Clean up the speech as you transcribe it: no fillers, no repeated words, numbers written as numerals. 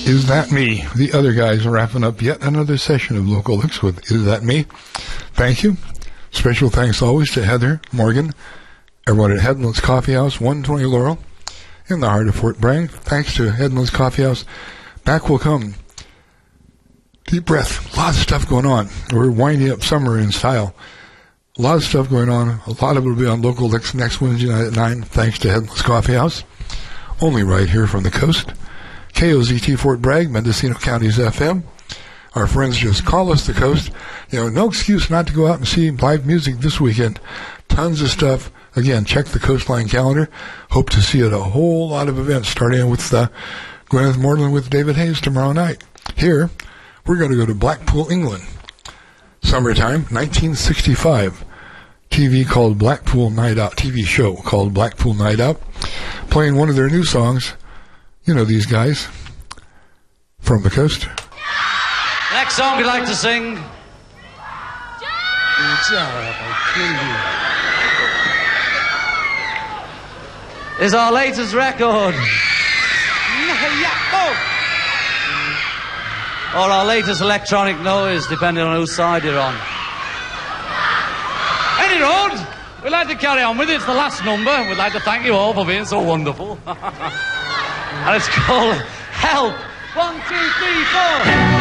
Is That Me? The other guys are wrapping up yet another session of Local Licks with Is That Me? Thank you. Special thanks always to Heather, Morgan, everyone at Headlands Coffee House, 120 Laurel, in the heart of Fort Bragg. Thanks to Headlands Coffee House. Back will come. Deep breath. A lot of stuff going on. We're winding up summer in style. A lot of stuff going on. A lot of it will be on Local Licks next Wednesday night at 9, thanks to Headlands Coffee House. Only right here from the coast. KOZT Fort Bragg, Mendocino County's FM. Our friends just call us the coast. You know, no excuse not to go out and see live music this weekend. Tons of stuff. Again, check the Coastline calendar. Hope to see you at a whole lot of events, starting with Gwyneth Moreland with David Hayes tomorrow night. Here, we're going to go to Blackpool, England. Summertime, 1965. TV called Blackpool Night Out. TV show called Blackpool Night Out. Playing one of their new songs. You know these guys from the coast. Next song we'd like to sing. Is our latest record. Or our latest electronic noise, depending on whose side you're on. Any road, we'd like to carry on with it. It's the last number. We'd like to thank you all for being so wonderful. And it's called Help. 1, 2, 3, 4.